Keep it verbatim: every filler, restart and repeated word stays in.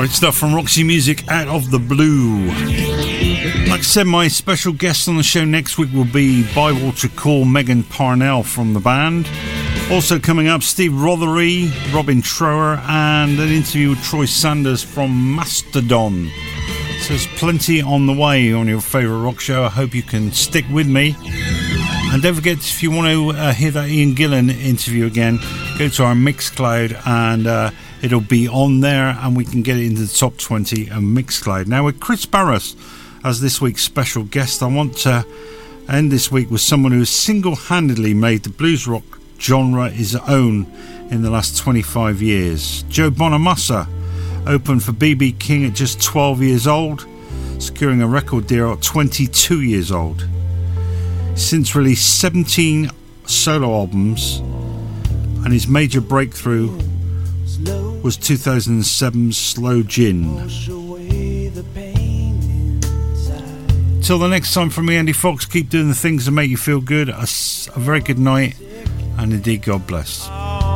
Great stuff from Roxy Music, Out of the Blue. Like I said, my special guest on the show next week will be Bywater Call Megan Parnell from the band. Also coming up, Steve Rothery, Robin Trower, and an interview with Troy Sanders from Mastodon. So there's plenty on the way on your favourite rock show. I hope you can stick with me. And don't forget, if you want to uh, hear that Ian Gillan interview again, go to our Mixcloud and uh, it'll be on there and we can get it into the top twenty of Mixcloud. Now with Chris Barras as this week's special guest, I want to end this week with someone who has single-handedly made the blues rock genre his own in the last twenty-five years. Joe Bonamassa opened for B B King at just twelve years old, securing a record deal at twenty-two years old. Since released seventeen solo albums, and his major breakthrough was two thousand seven's Slow Gin. Till the next time, from me, Andy Fox, keep doing the things that make you feel good. A, a very good night, and indeed God bless.